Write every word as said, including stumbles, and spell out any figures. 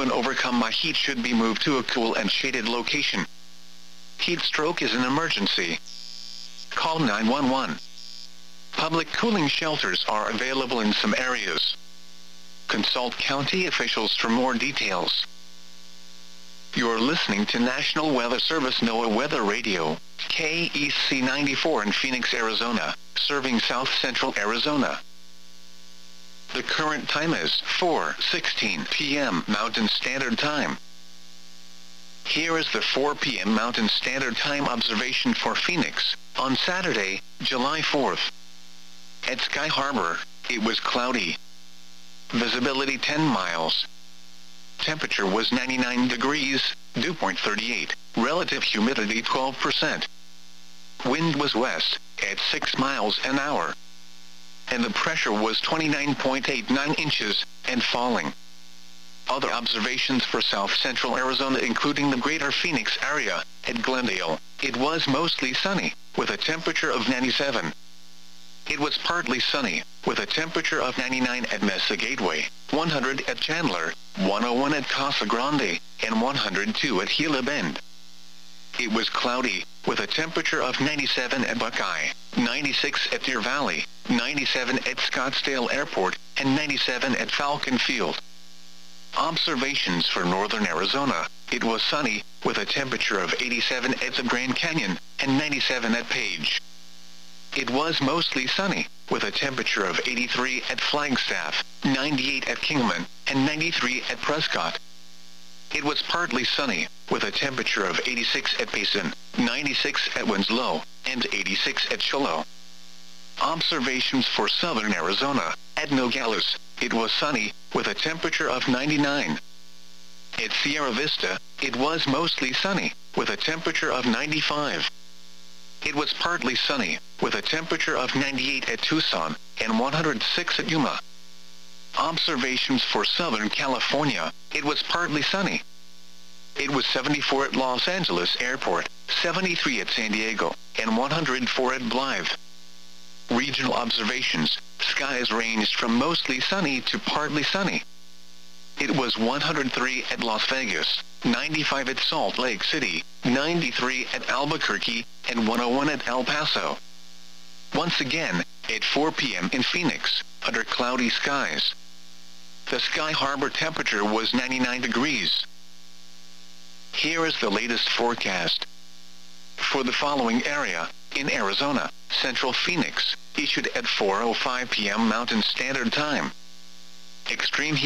Anyone overcome by heat should be moved to a cool and shaded location. Heat stroke is an emergency. Call nine one one. Public cooling shelters are available in some areas. Consult county officials for more details. You're listening to National Weather Service NOAA Weather Radio, K E C ninety-four in Phoenix, Arizona, serving south central Arizona. The current time is four sixteen p m Mountain Standard Time. Here is the four p m Mountain Standard Time observation for Phoenix, on Saturday, July fourth. At Sky Harbor, it was cloudy. Visibility ten miles. Temperature was ninety-nine degrees, dew point thirty-eight, relative humidity twelve percent. Wind was west, at six miles an hour. And the pressure was twenty-nine point eight nine inches, and falling. Other observations for south central Arizona including the greater Phoenix area. At Glendale, it was mostly sunny, with a temperature of ninety-seven. It was partly sunny, with a temperature of ninety-nine at Mesa Gateway, one hundred at Chandler, one oh one at Casa Grande, and one hundred two at Gila Bend. It was cloudy, with a temperature of ninety-seven at Buckeye, ninety-six at Deer Valley, ninety-seven at Scottsdale Airport, and ninety-seven at Falcon Field. Observations for northern Arizona, it was sunny, with a temperature of eighty-seven at the Grand Canyon, and ninety-seven at Page. It was mostly sunny, with a temperature of eighty-three at Flagstaff, ninety-eight at Kingman, and ninety-three at Prescott. It was partly sunny, with a temperature of eighty-six at Payson, ninety-six at Winslow, and eighty-six at Shiloh. Observations for southern Arizona, at Nogales, it was sunny, with a temperature of ninety-nine. At Sierra Vista, it was mostly sunny, with a temperature of ninety-five. It was partly sunny, with a temperature of ninety-eight at Tucson, and one hundred six at Yuma. Observations for Southern California, it was partly sunny. It was seventy-four at Los Angeles Airport, seventy-three at San Diego, and one hundred four at Blythe. Regional observations, skies ranged from mostly sunny to partly sunny. It was one hundred three at Las Vegas, ninety-five at Salt Lake City, ninety-three at Albuquerque, and one oh one at El Paso. Once again, at four p m in Phoenix, under cloudy skies. The Sky Harbor temperature was ninety-nine degrees. Here is the latest forecast. For the following area, in Arizona, Central Phoenix, issued at four oh five p m Mountain Standard Time. Extreme heat